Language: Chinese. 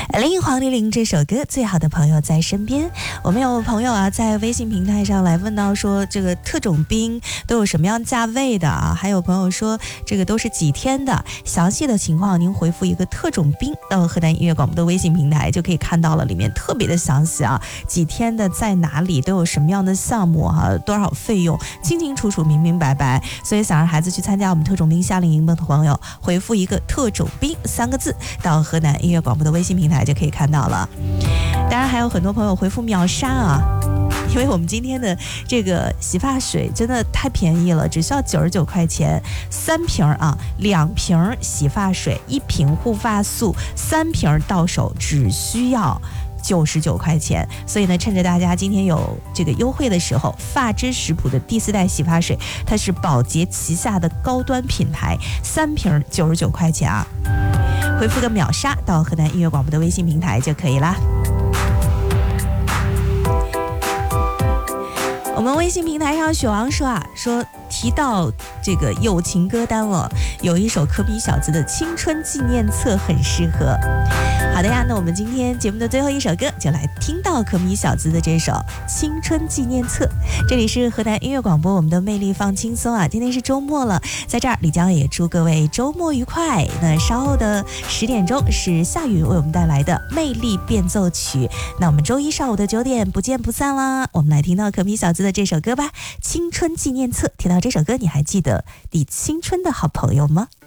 林忆黄丽玲这首歌最好的朋友在身边。我们有朋友啊在微信平台上来问到说这个特种兵都有什么样价位的啊，还有朋友说这个都是几天的，详细的情况您回复一个特种兵到河南音乐广播的微信平台就可以看到了，里面特别的详细啊，几天的在哪里都有什么样的项目啊，多少费用清清楚楚明明白白。所以想让孩子去参加我们特种兵夏令营的朋友回复一个特种兵3个字到河南音乐广播的微信平台就可以看到了。当然还有很多朋友回复秒杀啊，因为我们今天的这个洗发水真的太便宜了，只需要99块钱，3瓶啊，2瓶洗发水，1瓶护发素，3瓶到手只需要99块钱。所以呢，趁着大家今天有这个优惠的时候，发之食谱的第4代洗发水，它是宝洁旗下的高端品牌，3瓶99块钱啊，回复个秒杀到河南音乐广播的微信平台就可以啦。我们微信平台上雪王说啊，说提到这个友情歌单了，有一首可比小子的青春纪念册很适合。好的呀，那我们今天节目的最后一首歌就来听到可米小子的这首青春纪念册。这里是河南音乐广播，我们的魅力放轻松啊，今天是周末了，在这儿李江也祝各位周末愉快。那稍后的10点钟是夏雨为我们带来的魅力变奏曲，那我们周一上午的9点不见不散啦。我们来听到可米小子的这首歌吧，青春纪念册。提到这首歌，你还记得你青春的好朋友吗？